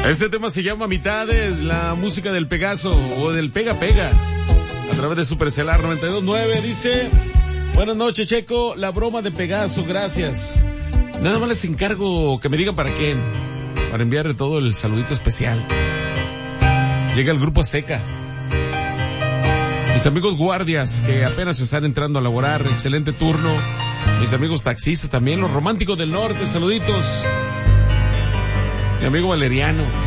Este tema se llama Mitades, la música del Pegaso o del Pega Pega, a través de Supercelar 92.9. Dice: buenas noches, Checo, la broma de Pegaso, gracias. Nada más les encargo que me digan para qué, para enviarle todo el saludito especial. Llega el Grupo Azteca. Mis amigos guardias que apenas están entrando a laborar, excelente turno. Mis amigos taxistas también, los románticos del norte, saluditos. Mi amigo Valeriano.